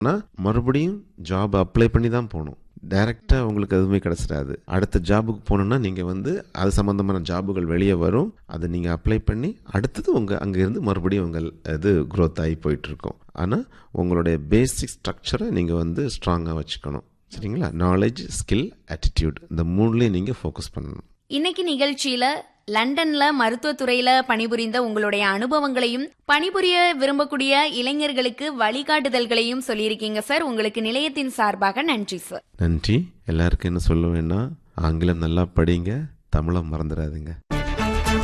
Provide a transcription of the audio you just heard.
ஆனால் மறுபடியும் job apply பண்ணி தான் போகணும். டைரெக்டாக உங்களுக்கு எதுவுமே கிடச்சிடாது. அடுத்த ஜாபுக்கு போகணுன்னா நீங்கள் அது சம்மந்தமான ஜாபுகள் வெளியே வரும், அதை நீங்கள் அப்ளை பண்ணி அடுத்தது அங்கேருந்து மறுபடியும் உங்கள் இது க்ரோத் ஆகி போயிட்டுருக்கோம். ஆனால் உங்களுடைய பேசிக் ஸ்ட்ரக்சரை நீங்கள் ஸ்ட்ராங்காக வச்சுக்கணும். சரிங்களா? நாலேஜ், ஸ்கில், ஆட்டிடியூட், இந்த மூணுலேயும் நீங்கள் ஃபோக்கஸ் பண்ணணும். இன்னைக்கு நிகழ்ச்சியில லண்டன்ல மருத்துவத்துறையில பணிபுரிந்த உங்களுடைய அனுபவங்களையும் பணிபுரிய விரும்பக்கூடிய இளைஞர்களுக்கு வழிகாட்டுதல்களையும் சொல்லியிருக்கீங்க சார். உங்களுக்கு நிலையத்தின் சார்பாக நன்றி சார். நன்றி. எல்லாருக்கும் என்ன சொல்லுவேன்னா, ஆங்கிலம் நல்லா படிங்க, தமிழை மறந்துடாதீங்க.